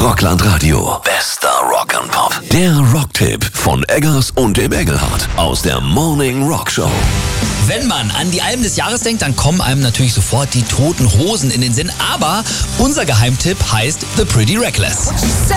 Rockland Radio. Bester Rock'n'Pop. Der Rocktipp von Eggers und dem Engelhardt aus der Morning Rock Show. Wenn man an die Alben des Jahres denkt, dann kommen einem natürlich sofort die Toten Hosen in den Sinn. Aber unser Geheimtipp heißt The Pretty Reckless.